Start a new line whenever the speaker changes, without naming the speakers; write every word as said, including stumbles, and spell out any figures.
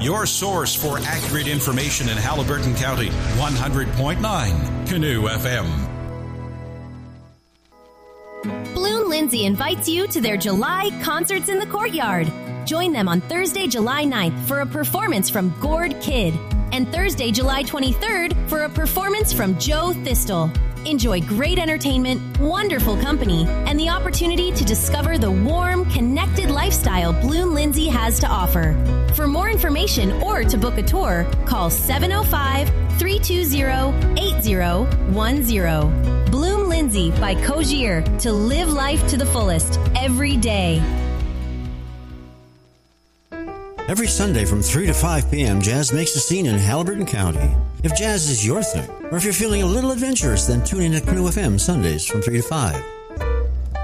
your source for accurate information in Haliburton County. one hundred point nine Canoe F M.
Bloom Lindsay invites you to their July Concerts in the Courtyard. Join them on Thursday, July ninth for a performance from Gord Kid and Thursday, July twenty-third for a performance from Joe Thistle. Enjoy great entertainment, wonderful company, and the opportunity to discover the warm, connected lifestyle Bloom Lindsay has to offer. For more information or to book a tour, call seven oh five, three two zero, eight zero one zero. Bloom Lindsay by Cogier, to live life to the fullest every day.
Every Sunday from three to five p.m., Jazz makes a scene in Haliburton County. If jazz is your thing, or if you're feeling a little adventurous, then tune in to Canoe F M Sundays from three to five.